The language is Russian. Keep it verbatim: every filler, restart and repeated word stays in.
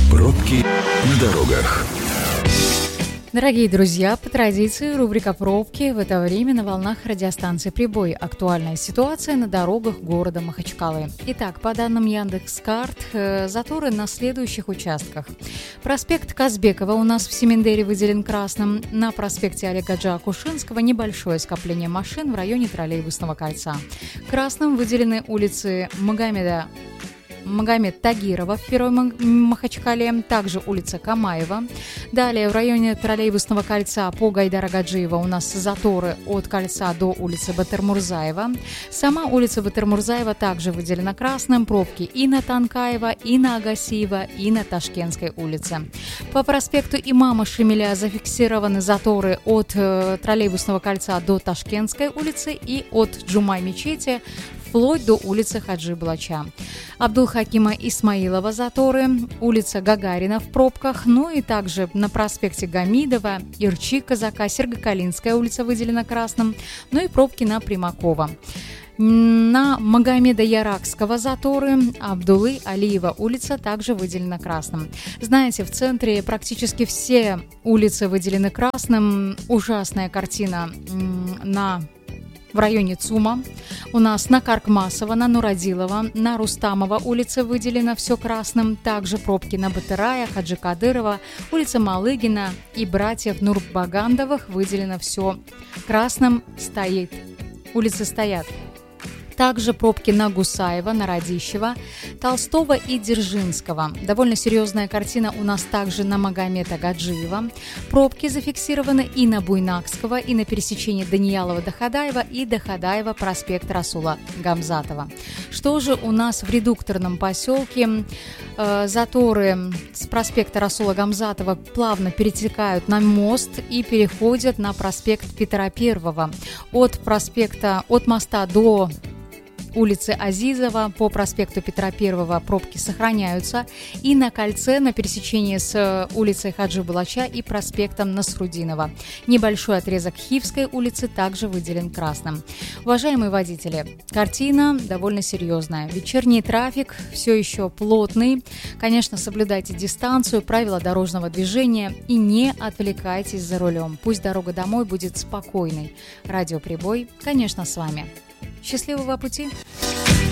Пробки на дорогах. Дорогие друзья, по традиции рубрика «Пробки» в это время на волнах радиостанции «Прибой». Актуальная ситуация на дорогах города Махачкалы. Итак, по данным Яндекс.Карт, заторы на следующих участках. Проспект Казбекова у нас в Семендере выделен красным. На проспекте Олега Джа-Кушинского небольшое скопление машин в районе троллейбусного кольца. Красным выделены улицы Магомеда Магомед Тагирова в Первой Махачкале, также улица Камаева. Далее в районе троллейбусного кольца по Гайдара Гаджиева у нас заторы от кольца до улицы Батыр-Мурзаева. Сама улица Батыр-Мурзаева также выделена красным. Пробки и на Танкаева, и на Агасиева, и на Ташкентской улице. По проспекту Имама Шемиля зафиксированы заторы от э, троллейбусного кольца до Ташкентской улицы и от Джумай-мечети вплоть до улицы Хаджи Балача. Абдул-Хакима Исмаилова заторы, улица Гагарина в пробках, ну и также на проспекте Гамидова, Ирчи, Казака, Сергокалинская улица выделена красным, ну и пробки на Примакова. На Магомеда Яракского заторы, Абдулы Алиева улица также выделена красным. Знаете, в центре практически все улицы выделены красным. Ужасная картина на в районе ЦУМа. У нас на Каркмасова, на Нурадилова, на Рустамова улице выделено все красным. Также пробки на Батырая, Хаджи Кадырова, улица Малыгина и братьев Нурбагандовых выделено все красным. Стоит. Улицы стоят. Также пробки на Гусаева, на Радищева, Толстого и Дзержинского. Довольно серьезная картина у нас также на Магомеда Гаджиева. Пробки зафиксированы и на Буйнакского, и на пересечении Даниялова до Хадаева и до Хадаева проспект Расула Гамзатова. Что же у нас в редукторном поселке? Э, заторы с проспекта Расула Гамзатова плавно перетекают на мост и переходят на проспект Петра Первого. От проспекта, от моста до улицы Азизова по проспекту Петра Первого пробки сохраняются, и на кольце на пересечении с улицей Хаджи Балача и проспектом Насрудинова. Небольшой отрезок Хивской улицы также выделен красным. Уважаемые водители, картина довольно серьезная. Вечерний трафик все еще плотный. Конечно, соблюдайте дистанцию, правила дорожного движения и не отвлекайтесь за рулем. Пусть дорога домой будет спокойной. Радио Прибой, конечно, с вами. Счастливого пути!